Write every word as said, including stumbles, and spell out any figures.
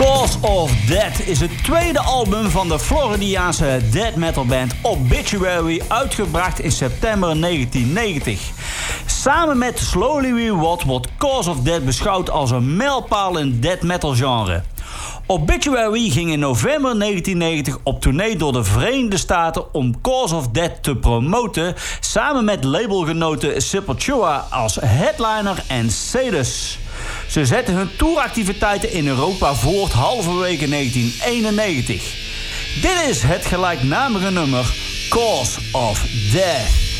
Cause of Death is het tweede album van de Floridiaanse death metal band Obituary, uitgebracht in september negentien negentig. Samen met Slowly We Rot wordt Cause of Death beschouwd als een mijlpaal in het death metal genre. Obituary ging in november negentien negentig op tournee door de Verenigde Staten om Cause of Death te promoten, samen met labelgenoten Sepultura als headliner en Sadus. Ze zetten hun touractiviteiten in Europa voort halverwege negentien eenennegentig. Dit is het gelijknamige nummer Cause of Death.